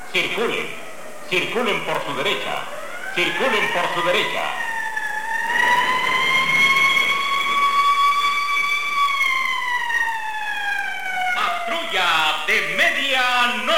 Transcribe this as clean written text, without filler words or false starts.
Circulen, circulen por su derecha, circulen por su derecha. Patrulla de medianoche.